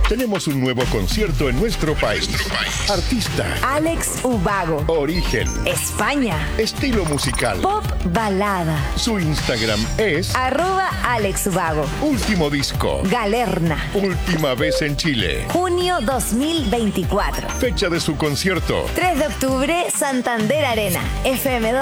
Tenemos un nuevo concierto en nuestro país. Artista. Alex Ubago. Origen. España. Estilo musical. Pop balada. Su Instagram es @Alex Ubago. Último disco. Galerna. Última vez en Chile. Junio 2024. Fecha de su concierto. 3 de octubre, Santander Arena. FM2.